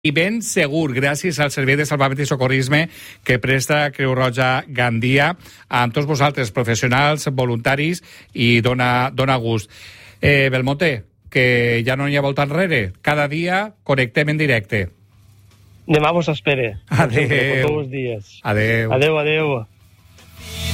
i ben segur gràcies al Servei de Salvament i Socorrisme que presta Creu Roja Gandia amb tots vosaltres, professionals, voluntaris, i dona gust. Belmonte, que ja no hi ha volta enrere. Cada dia connectem en directe. Demà vos espere. Adéu. Tots els dies. Adéu. Adéu, adéu.